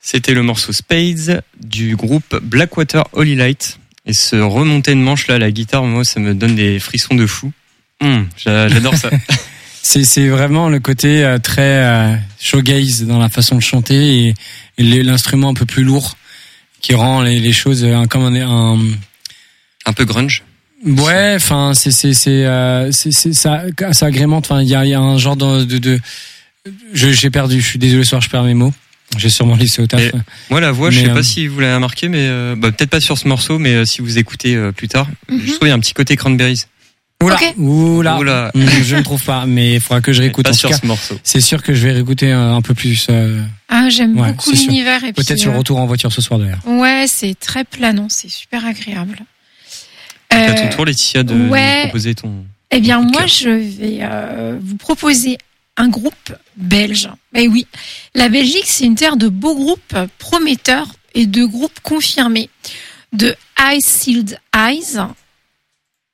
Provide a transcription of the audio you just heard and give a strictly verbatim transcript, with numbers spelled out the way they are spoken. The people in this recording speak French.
C'était le morceau Spades du groupe Blackwater Holy Light. Et ce remonté de manche là, la guitare, moi, ça me donne des frissons de fou. Mmh, j'adore ça. c'est, c'est vraiment le côté euh, très euh, shoegaze dans la façon de chanter et, et l'instrument un peu plus lourd qui rend les, les choses euh, comme un, un un peu grunge. Ouais, enfin c'est c'est c'est euh, c'est, c'est ça ça agrémente. Enfin il y a, y a un genre de de, de je, j'ai perdu. Je suis désolé, ce soir je perds mes mots. J'ai sûrement laissé au taf. Et moi, la voix, mais je sais euh... pas si vous l'avez remarqué, mais euh, bah, peut-être pas sur ce morceau, mais euh, si vous écoutez euh, plus tard, mm-hmm. je trouve qu'il y a un petit côté Cranberries. Oula, okay. oula, oula. Je ne trouve pas, mais il faudra que je réécoute. Pas en sur tout cas, ce morceau. C'est sûr que je vais réécouter un, un peu plus. Euh... Ah, j'aime ouais, beaucoup l'univers. Et peut-être puis, sur euh... retour en voiture ce soir d'ailleurs. Ouais, c'est très planant, c'est super agréable. Euh... À ton tour, Laetitia, de ouais. nous proposer ton. Eh bien, ton moi, je vais euh, vous proposer un groupe belge. Eh oui, la Belgique, c'est une terre de beaux groupes prometteurs et de groupes confirmés. De Ice Sealed Eyes